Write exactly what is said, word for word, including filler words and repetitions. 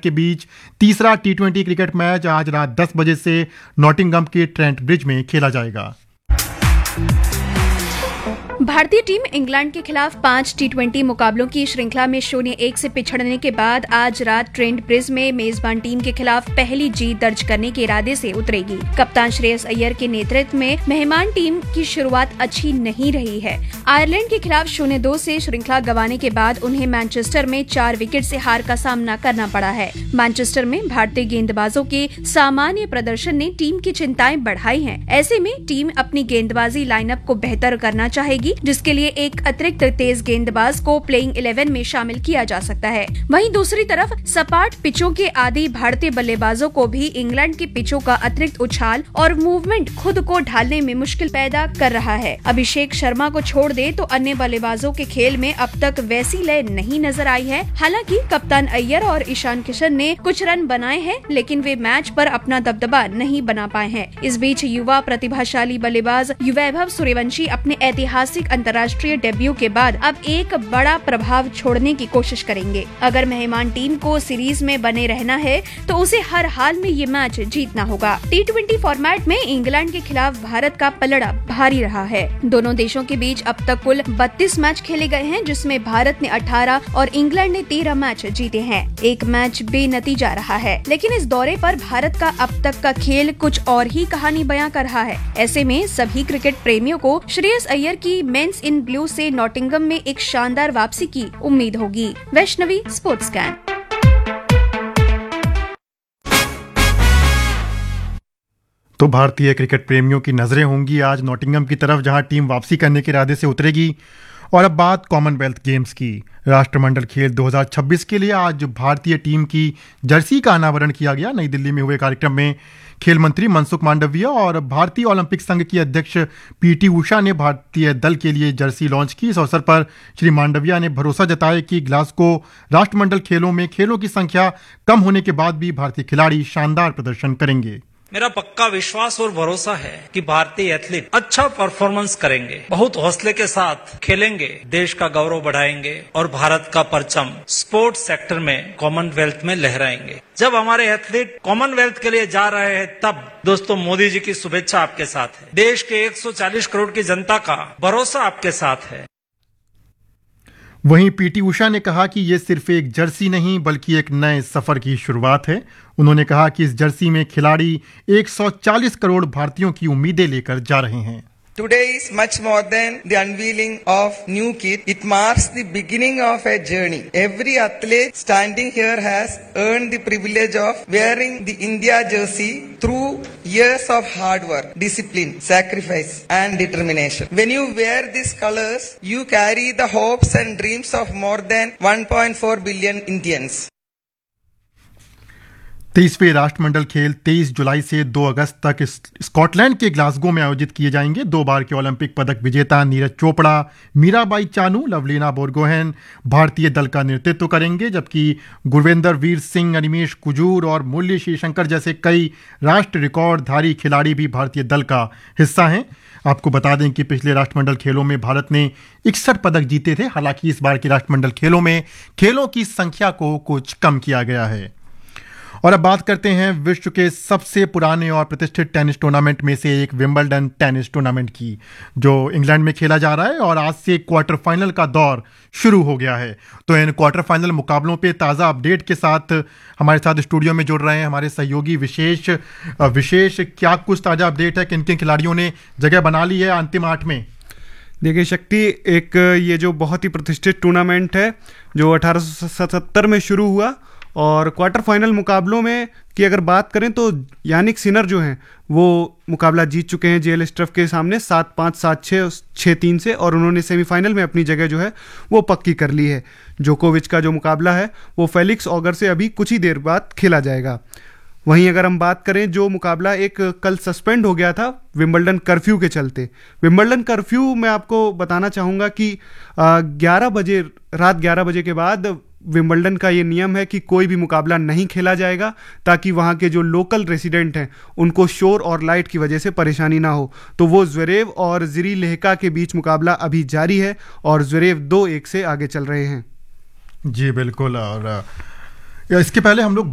के बीच तीसरा T twenty cricket match आज रात दस बजे से नॉटिंघम के ट्रेंट ब्रिज में खेला जाएगा। भारतीय टीम इंग्लैंड के खिलाफ पांच टी ट्वेंटी मुकाबलों की श्रृंखला में शून्य एक से पिछड़ने के बाद आज रात ट्रेंट ब्रिज में मेजबान टीम के खिलाफ पहली जीत दर्ज करने के इरादे से उतरेगी। कप्तान श्रेयस अय्यर के नेतृत्व में मेहमान टीम की शुरुआत अच्छी नहीं रही है। आयरलैंड के खिलाफ शून्य दो से श्रृंखला गंवाने के बाद उन्हें मैनचेस्टर में चार विकेट से हार का सामना करना पड़ा है। मैनचेस्टर में भारतीय गेंदबाजों के सामान्य प्रदर्शन ने टीम की चिंताएं बढ़ाई हैं। ऐसे में टीम अपनी गेंदबाजी लाइनअप को बेहतर करना चाहेगी, जिसके लिए एक अतिरिक्त तेज गेंदबाज को प्लेइंग इलेवन में शामिल किया जा सकता है। वहीं दूसरी तरफ सपाट पिचों के आदी भारतीय बल्लेबाजों को भी इंग्लैंड की पिचों का अतिरिक्त उछाल और मूवमेंट खुद को ढालने में मुश्किल पैदा कर रहा है। अभिषेक शर्मा को छोड़ दे तो अन्य बल्लेबाजों के खेल में अब तक वैसी लय नहीं नजर आई है। हालांकि कप्तान अय्यर और ईशान किशन ने कुछ रन बनाए हैं, लेकिन वे मैच पर अपना दबदबा नहीं बना पाए हैं। इस बीच युवा प्रतिभाशाली बल्लेबाज वैभव सूर्यवंशी अपने ऐतिहासिक अंतर्राष्ट्रीय डेब्यू के बाद अब एक बड़ा प्रभाव छोड़ने की कोशिश करेंगे। अगर मेहमान टीम को सीरीज में बने रहना है तो उसे हर हाल में ये मैच जीतना होगा। टी ट्वेंटी फॉर्मेट में इंग्लैंड के खिलाफ भारत का पलड़ा भारी रहा है। दोनों देशों के बीच अब तक कुल बत्तीस मैच खेले गए हैं, जिसमें भारत ने अठारह और इंग्लैंड ने तेरह मैच जीते हैं। एक मैच बेनतीजा रहा है, लेकिन इस दौरे पर भारत का अब तक का खेल कुछ और ही कहानी बयां कर रहा है। ऐसे में सभी क्रिकेट प्रेमियों को श्रेयस अय्यर की मेंस इन ब्लू से नॉटिंघम में एक शानदार वापसी की उम्मीद होगी। Vaishnavi, sports can. तो भारतीय क्रिकेट प्रेमियों की नजरें होंगी आज नॉटिंघम की तरफ, जहां टीम वापसी करने के इरादे से उतरेगी। और अब बात कॉमनवेल्थ गेम्स की। राष्ट्रमंडल खेल दो हज़ार छब्बीस के लिए आज भारतीय टीम की जर्सी का अनावरण किया गया। नई दिल्ली में हुए कार्यक्रम में खेल मंत्री मनसुख मांडविया और भारतीय ओलंपिक संघ की अध्यक्ष पीटी उषा ने भारतीय दल के लिए जर्सी लॉन्च की। इस अवसर पर श्री मांडविया ने भरोसा जताया कि ग्लासगो राष्ट्रमंडल खेलों में खेलों की संख्या कम होने के बाद भी भारतीय खिलाड़ी शानदार प्रदर्शन करेंगे। मेरा पक्का विश्वास और भरोसा है कि भारतीय एथलीट अच्छा परफॉर्मेंस करेंगे, बहुत हौसले के साथ खेलेंगे, देश का गौरव बढ़ाएंगे और भारत का परचम स्पोर्ट्स सेक्टर में कॉमनवेल्थ में लहराएंगे। जब हमारे एथलीट कॉमनवेल्थ के लिए जा रहे हैं, तब दोस्तों मोदी जी की शुभेच्छा आपके साथ है। देश के एक सौ चालीस करोड़ की जनता का भरोसा आपके साथ है। वहीं पीटी उषा ने कहा कि ये सिर्फ एक जर्सी नहीं बल्कि एक नए सफर की शुरुआत है। उन्होंने कहा कि इस जर्सी में खिलाड़ी एक सौ चालीस करोड़ भारतीयों की उम्मीदें लेकर जा रहे हैं। Today is much more than the unveiling of new kit. It marks the beginning of a journey. Every athlete standing here has earned the privilege of wearing the India jersey through years of hard work, discipline, sacrifice and determination. When you wear these colors, you carry the hopes and dreams of more than one point four billion Indians. तेईसवें राष्ट्रमंडल खेल तेईस जुलाई से दो अगस्त तक Scotland के Glasgow में आयोजित किए जाएंगे। दो बार के ओलंपिक पदक विजेता नीरज चोपड़ा, मीराबाई चानू, लवलीना बोरगोहेन भारतीय दल का नेतृत्व करेंगे, जबकि गुरविंदर वीर सिंह, अनिमेश कुजूर और मुरली श्रीशंकर जैसे कई राष्ट्र रिकॉर्डधारी खिलाड़ी भी भारतीय दल का हिस्सा हैं। आपको बता दें कि पिछले राष्ट्रमंडल खेलों में भारत ने इकसठ पदक जीते थे। हालांकि इस बार के राष्ट्रमंडल खेलों में खेलों की संख्या को कुछ कम किया गया है। और अब बात करते हैं विश्व के सबसे पुराने और प्रतिष्ठित टेनिस टूर्नामेंट में से एक विंबलडन टेनिस टूर्नामेंट की, जो इंग्लैंड में खेला जा रहा है और आज से क्वार्टर फाइनल का दौर शुरू हो गया है। तो इन क्वार्टर फाइनल मुकाबलों पे ताज़ा अपडेट के साथ हमारे साथ स्टूडियो में जुड़ रहे हैं हमारे सहयोगी विशेष विशेष क्या कुछ ताज़ा अपडेट है, किन किन खिलाड़ियों ने जगह बना ली है अंतिम आठ में? देखिए शक्ति, एक ये जो बहुत ही प्रतिष्ठित टूर्नामेंट है जो अठारह सौ सतहत्तर में शुरू हुआ और क्वार्टर फाइनल मुकाबलों में की अगर बात करें तो यानिक सिनर जो हैं वो मुकाबला जीत चुके हैं जेएल स्ट्रफ के सामने सात पाँच सात छः छः तीन से, और उन्होंने सेमीफाइनल में अपनी जगह जो है वो पक्की कर ली है। जोकोविच का जो मुकाबला है वो फेलिक्स ऑगर से अभी कुछ ही देर बाद खेला जाएगा। वहीं अगर हम बात करें जो मुकाबला एक कल सस्पेंड हो गया था विंबलडन कर्फ्यू के चलते, विंबलडन कर्फ्यू मैं आपको बताना चाहूँगा कि ग्यारह बजे रात ग्यारह बजे के बाद विंबलडन का ये नियम है कि कोई भी मुकाबला नहीं खेला जाएगा, ताकि वहाँ के जो लोकल रेसिडेंट हैं उनको शोर और लाइट की वजह से परेशानी ना हो। तो वो ज़्वेरेव और ज़िरी लेहका के बीच मुकाबला अभी जारी है और ज़्वेरेव दो एक से आगे चल रहे हैं। जी बिल्कुल। और इसके पहले हम लोग